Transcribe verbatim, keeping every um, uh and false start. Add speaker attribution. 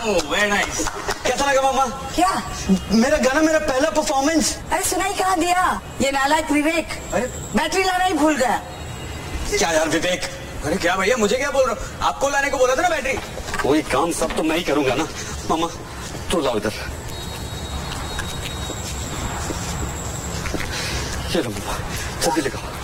Speaker 1: Very nice.
Speaker 2: कैसा लगा मामा?
Speaker 3: क्या?
Speaker 2: मेरा गाना, मेरा पहला परफॉर्मेंस।
Speaker 3: अरे सुनाई कहाँ दिया? ये नालायक विवेक बैटरी लाना ही भूल गया।
Speaker 2: क्या यार विवेक?
Speaker 1: अरे क्या भैया, मुझे क्या बोल रहे हो? आपको लाने को बोला था ना बैटरी।
Speaker 2: वही काम सब तो मैं ही करूंगा ना। मामा तो लाओ इधर। ये लो मामा, जल्दी लगाओ।